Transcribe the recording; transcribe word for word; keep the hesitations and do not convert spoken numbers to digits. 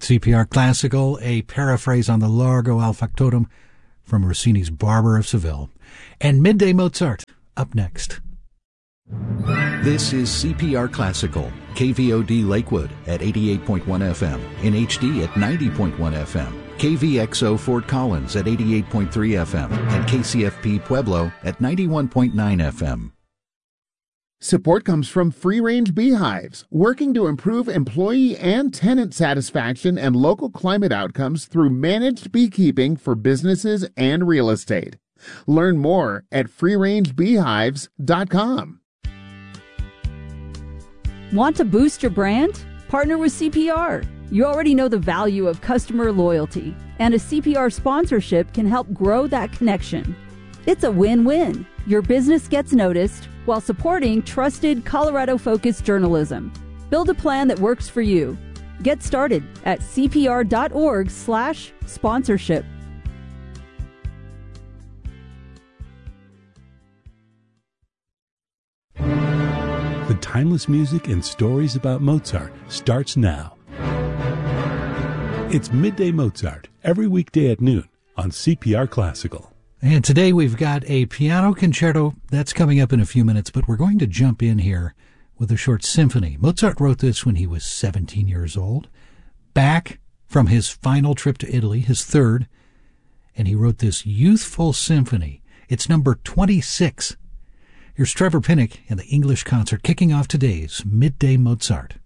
C P R Classical, a paraphrase on the Largo al Factotum from Rossini's Barber of Seville. And Midday Mozart, up next. This is C P R Classical, K V O D Lakewood at eighty-eight point one F M, in H D at ninety point one F M, K V X O Fort Collins at eighty-eight point three F M, and K C F P Pueblo at ninety-one point nine F M. Support comes from Free Range Beehives, working to improve employee and tenant satisfaction and local climate outcomes through managed beekeeping for businesses and real estate. Learn more at free range beehives dot com. Want to boost your brand? Partner with C P R. You already know the value of customer loyalty, and a C P R sponsorship can help grow that connection. It's a win-win. Your business gets noticed while supporting trusted Colorado-focused journalism. Build a plan that works for you. Get started at c p r dot org slash sponsorship. The timeless music and stories about Mozart starts now. It's Midday Mozart, every weekday at noon on C P R Classical. And today we've got a piano concerto that's coming up in a few minutes, but we're going to jump in here with a short symphony. Mozart wrote this when he was seventeen years old, back from his final trip to Italy, his third, and he wrote this youthful symphony. It's number twenty-six. Here's Trevor Pinnock and the English Concert kicking off today's Midday Mozart.